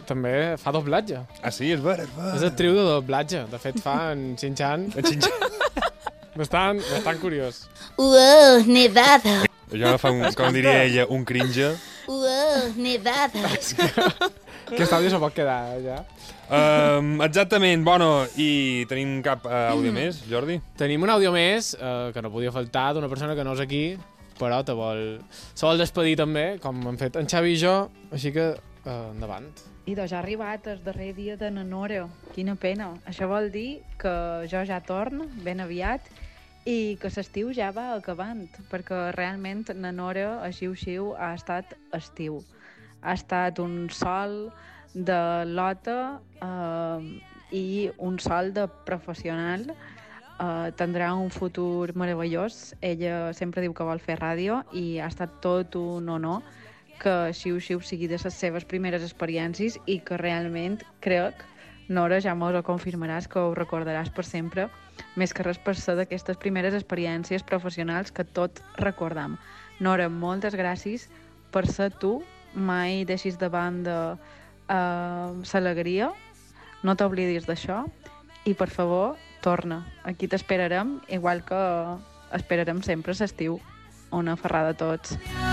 també fa doblatge. Ah, sí? És ver. És actriu de doblatge. De fet, fa en Shin-chan. Bastant curiós. Wow, nevada. Jo fa, com diria ella, un cringe. Wow, nevada. Aquest àudio se pot quedar, ja. Exactament. Bueno, i tenim cap àudio més, Jordi? Tenim un àudio més, que no podia faltar, d'una persona que no és aquí, però se vol despedir també, com hem fet en Xavi i jo, així que endavant. I doncs ja ha arribat el darrer dia de na Nora. Quina pena. Això vol dir que jo ja torno ben aviat i que l'estiu ja va acabant, perquè realment na Nora, a Xiu-Xiu, ha estat estiu. Ha estat un sol de lota i un sol de professional. Tindrà un futur meravellós. Ella sempre diu que vol fer ràdio i ha estat tot un honor que Xiu-Xiu sigui de les seves primeres experiències i que realment crec, Nora, ja mos ho confirmaràs, que ho recordaràs per sempre, més que res per ser d'aquestes primeres experiències professionals que tots recordam. Nora, moltes gràcies per ser tu, mai deixis de banda l'alegria, no t'oblidis d'això i, per favor, torna. Aquí t'esperarem, igual que esperarem sempre l'estiu. Una ferrada a tots.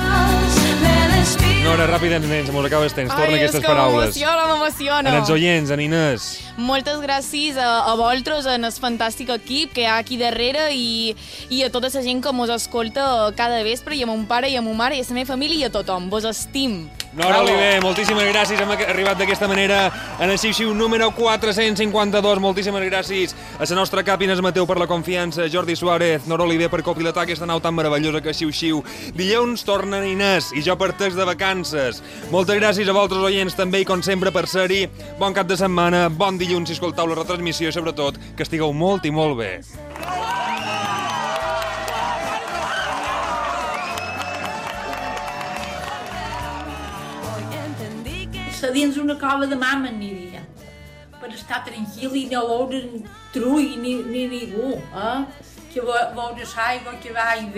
Nora, ràpidament, se mos acaba el temps. Torna aquestes paraules. M'emociona. En els oients, en Inés. Moltes gràcies a vosaltres, en el fantàstic equip que hi ha aquí darrere i a tota la gent que mos escolta cada vespre, i a mon pare i a ma mare i a la meva família i a tothom. Vos estim. Nora Oliver, moltíssimes gràcies. Hem arribat d'aquesta manera en el Xiu-Xiu número 452. Moltíssimes gràcies a la nostra cap Inés Mateu per la confiança, Jordi Suárez, Nora Oliver per copilotar aquesta nau tan meravellosa que és Xiu-Xiu. Dilluns tornen Inés i jo parteix de vacances. Moltes gràcies a vosaltres oients també i com sempre per ser-hi. Bon cap de setmana, bon dilluns si escoltau la retransmissió i sobretot que estigueu molt i molt bé. Dins una cova de mama aniria per estar tranquil i no veure trull ni ningú, que veure l'aigua que va i ve.